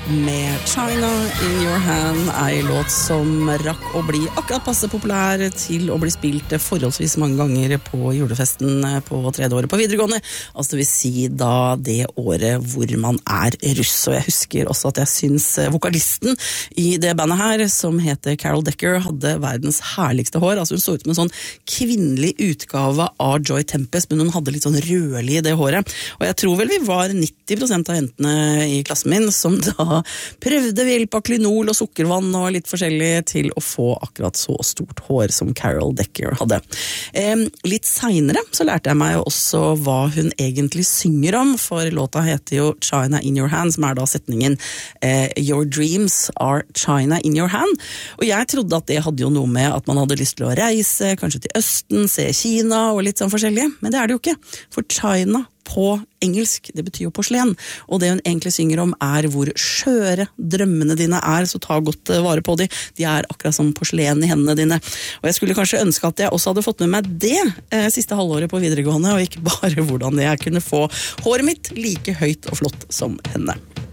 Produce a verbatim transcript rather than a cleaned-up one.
med China in your hand, en låt som rakk å bli akkurat passe populær til å bli spilt forholdsvis mange ganger på julefesten på tredje året på videregående, altså det vil si da det året hvor man er russ. Og jeg husker også at jeg syns vokalisten i det bandet her, som heter Carol Decker, hadde verdens herligste hår. Altså hun så ut som en sånn kvinnelig utgave av Joy Tempest, men hun hadde litt sånn rødlig i det håret. Og jeg tror vel vi var nitti prosent av jentene i klassen min som da prøvde ved hjelp av klinol og sukkervann og litt forskjellig til å få akkurat så stort hår som Carol Decker hadde. Eh, litt senere så lærte jeg meg også hva hun egentlig synger om, for låta heter jo China in your hand, som er da setningen eh, Your dreams are China in your hand. Og jeg trodde at det hadde jo noe med at man hadde lyst til å reise, kanskje til Østen, se Kina og litt sånn forskjellig, men det er det jo ikke, for China på engelsk, det betyr jo porselen, og det hun egentlig synger om er hvor skjøre drømmene dine er, så ta godt vare på de. De er akkurat som porselen i hendene dine. Og jeg skulle kanskje ønske at jeg også hadde fått med meg det eh, siste halvåret på videregående, og ikke bare hvordan jeg kunne få håret mitt like høyt og flott som henne.